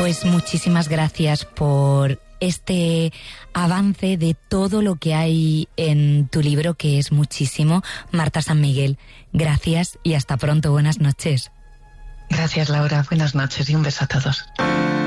Pues muchísimas gracias por este avance de todo lo que hay en tu libro, que es muchísimo. Marta San Miguel, gracias y hasta pronto. Buenas noches. Gracias, Laura. Buenas noches y un beso a todos.